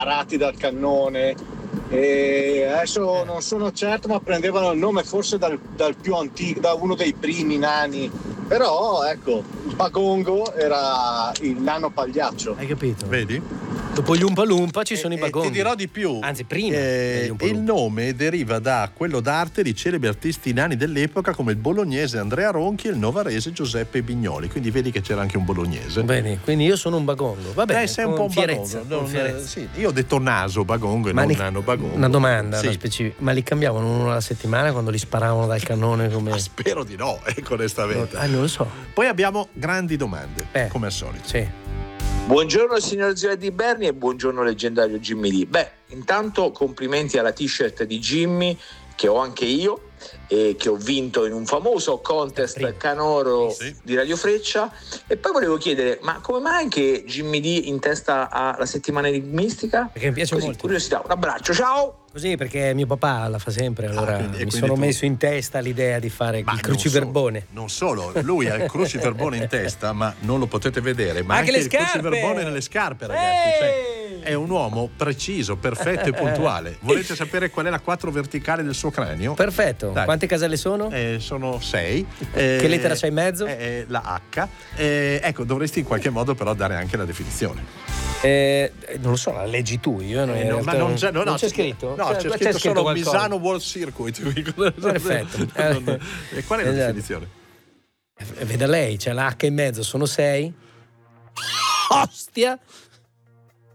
sparati dal cannone. E adesso non sono certo, ma prendevano il nome forse dal più antico, da uno dei primi nani. Però ecco, il Bagongo era il nano pagliaccio. Hai capito? Vedi? Dopo gli Umpa Lumpa ci sono i Bagonghi. Ti dirò di più. Anzi, prima degli Umpa il Lumpa. nome deriva da quello d'arte di celebri artisti nani dell'epoca come il bolognese Andrea Ronchi e il novarese Giuseppe Bignoli. Quindi vedi che c'era anche un bolognese. Bene, quindi io sono un Bagongo. Va bene, sei un po' un bagongo. Sì, io ho detto naso bagongo e non nano bagongo. Una domanda, sì. Ma li cambiavano uno alla settimana quando li sparavano dal cannone? Come... Spero di no, onestamente. Non lo so. Poi abbiamo grandi domande, come al solito. Sì. Buongiorno signor Zio di Berni e buongiorno leggendario Jimmy D. Beh, intanto complimenti alla t-shirt di Jimmy che ho anche io e che ho vinto in un famoso contest canoro di Radio Freccia. E poi volevo chiedere, ma come mai che Jimmy D in testa ha la settimana enigmistica? Perché mi piace molto. Curiosità, un abbraccio, ciao! Così, perché mio papà la fa sempre, allora mi sono messo in testa l'idea di fare il cruciverbone. Non solo, lui ha il cruciverbone in testa, ma non lo potete vedere, ma anche le il scarpe! cruciverbone nelle scarpe, ragazzi. Cioè, è un uomo preciso, perfetto e puntuale. Volete sapere qual è la 4 verticale del suo cranio? Perfetto. Dai. Quante caselle sono? Sono 6. Che lettera c'hai in mezzo? La H. Ecco, dovresti in qualche modo però dare anche la definizione. Non lo so, la leggi tu, io ma non c'è, non c'è scritto? No, c'è scritto solo qualcosa. Misano World Circuit. Perfetto. E qual è la definizione? Veda lei, c'è la H in mezzo, sono 6. Ostia!